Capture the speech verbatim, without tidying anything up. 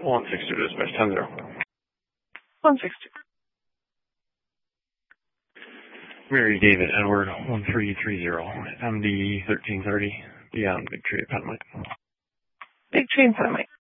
one six two dispatch, ten zero. one six two. Mary David Edward, one three three zero, M D thirteen thirty, beyond Big Tree, Panamint. Big Tree, Panamint.